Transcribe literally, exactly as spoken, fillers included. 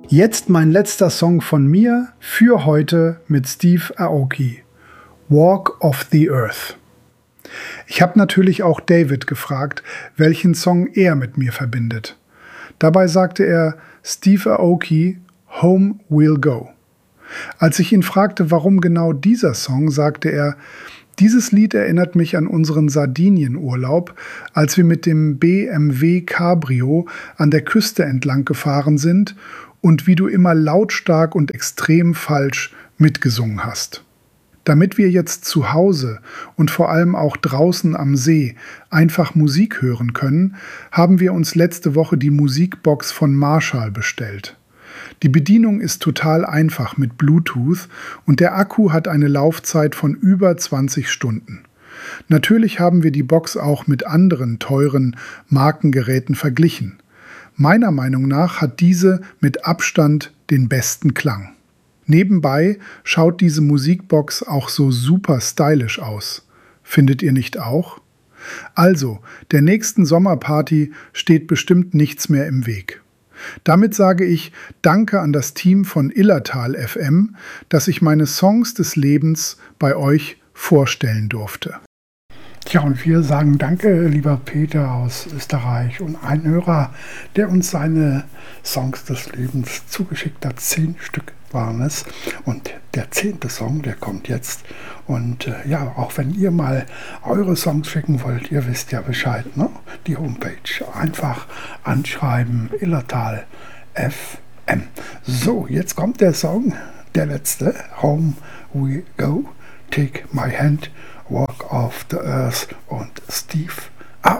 Jetzt mein letzter Song von mir für heute mit Steve Aoki, Walk of the Earth. Ich habe natürlich auch David gefragt, welchen Song er mit mir verbindet. Dabei sagte er Steve Aoki, Home We'll Go. Als ich ihn fragte, warum genau dieser Song, sagte er, dieses Lied erinnert mich an unseren Sardinienurlaub, als wir mit dem B M W Cabrio an der Küste entlang gefahren sind und wie du immer lautstark und extrem falsch mitgesungen hast. Damit wir jetzt zu Hause und vor allem auch draußen am See einfach Musik hören können, haben wir uns letzte Woche die Musikbox von Marshall bestellt. Die Bedienung ist total einfach mit Bluetooth und der Akku hat eine Laufzeit von über zwanzig Stunden. Natürlich haben wir die Box auch mit anderen teuren Markengeräten verglichen. Meiner Meinung nach hat diese mit Abstand den besten Klang. Nebenbei schaut diese Musikbox auch so super stylisch aus. Findet ihr nicht auch? Also, der nächsten Sommerparty steht bestimmt nichts mehr im Weg. Damit sage ich Danke an das Team von Illertal F M, dass ich meine Songs des Lebens bei euch vorstellen durfte. Tja, und wir sagen Danke, lieber Peter aus Österreich und ein Hörer, der uns seine Songs des Lebens zugeschickt hat. Zehn Stück waren es. Und der zehnte Song, der kommt jetzt. Und äh, ja, auch wenn ihr mal eure Songs schicken wollt, ihr wisst ja Bescheid, ne? Die Homepage einfach anschreiben, Illertal F M. So, jetzt kommt der Song, der letzte, Home We Go, Take My Hand, Walk of the Earth und Steve